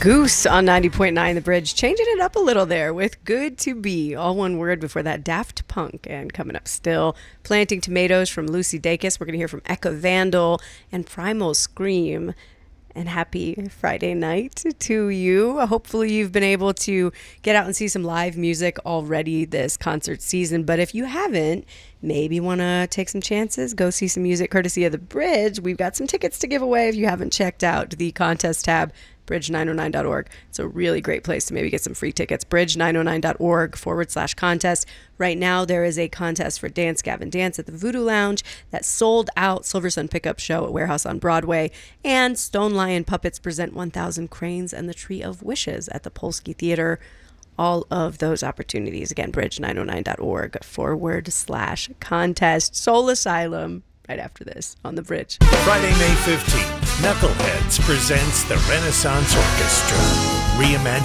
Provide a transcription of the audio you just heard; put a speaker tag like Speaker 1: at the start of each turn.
Speaker 1: Goose on 90.9 The Bridge, changing it up a little there with Good to Be, all one word. Before that, Daft Punk. And coming up still, Planting Tomatoes from Lucy Dacus. We're going to hear from Eka Vandal and Primal Scream. And happy Friday night to you. Hopefully you've been able to get out and see some live music already this concert season. But if you haven't, maybe want to take some chances, go see some music courtesy of The Bridge. We've got some tickets to give away if you haven't checked out the contest tab, bridge909.org. It's a really great place to maybe get some free tickets. bridge909.org/contest. Right now, there is a contest for Dance Gavin Dance at the Voodoo Lounge that sold out. Silver Sun Pickup Show at Warehouse on Broadway. And Stone Lion Puppets present 1,000 Cranes and the Tree of Wishes at the Polsky Theater. All of those opportunities. Again, bridge909.org/contest. Soul Asylum right after this on The Bridge.
Speaker 2: Friday, May 15th, Knuckleheads presents the Renaissance Orchestra. Reimagining